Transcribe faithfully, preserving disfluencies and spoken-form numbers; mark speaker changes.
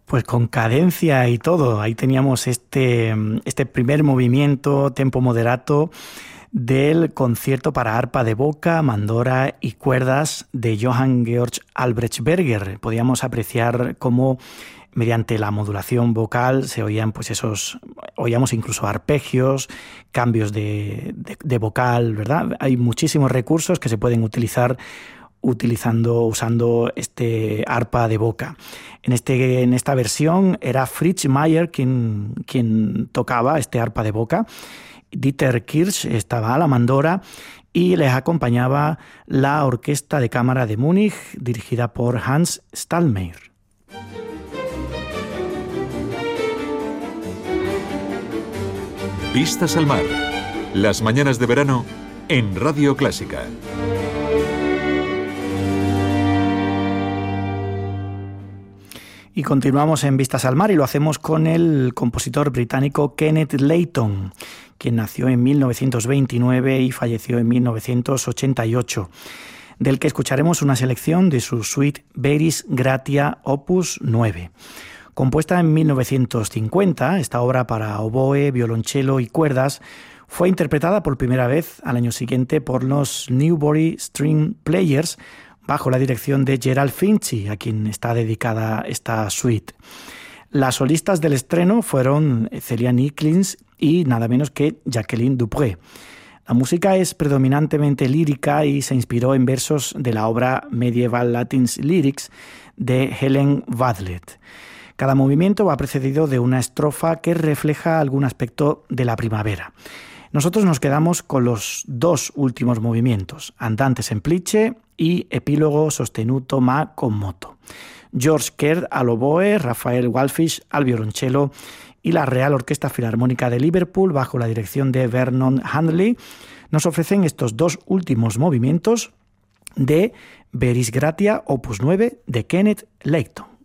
Speaker 1: Pues con cadencia y todo. Ahí teníamos este, este primer movimiento, tempo moderato, del concierto para arpa de boca, mandora y cuerdas de Johann Georg Albrecht Berger. Podíamos apreciar cómo mediante la modulación vocal se oían pues esos, oíamos incluso arpegios, cambios de, de, de vocal, ¿verdad? Hay muchísimos recursos que se pueden utilizar utilizando, usando este arpa de boca. En, este, en esta versión era Fritz Mayer quien, quien tocaba este arpa de boca. Dieter Kirsch estaba a la mandora y les acompañaba la Orquesta de Cámara de Múnich, dirigida por Hans Stallmeyer.
Speaker 2: Vistas al mar. Las mañanas de verano en Radio Clásica.
Speaker 1: Y continuamos en Vistas al Mar y lo hacemos con el compositor británico Kenneth Layton, quien nació en mil novecientos veintinueve y falleció en mil novecientos ochenta y ocho, del que escucharemos una selección de su suite Veris Gratia opus nueve. Compuesta en mil novecientos cincuenta, esta obra para oboe, violonchelo y cuerdas fue interpretada por primera vez al año siguiente por los Newbury String Players, bajo la dirección de Gerald Finchi, a quien está dedicada esta suite. Las solistas del estreno fueron Celia Nicklins y nada menos que Jacqueline Dupré. La música es predominantemente lírica y se inspiró en versos de la obra Medieval Latin Lyrics de Helen Wadlet. Cada movimiento va precedido de una estrofa que refleja algún aspecto de la primavera. Nosotros nos quedamos con los dos últimos movimientos, Andante semplice y Epílogo sostenuto ma con moto. George Kerr al oboe, Rafael Wallfisch al violonchelo y la Real Orquesta Filarmónica de Liverpool, bajo la dirección de Vernon Handley, nos ofrecen estos dos últimos movimientos de Veris Gratia opus nueve de Kenneth Layton.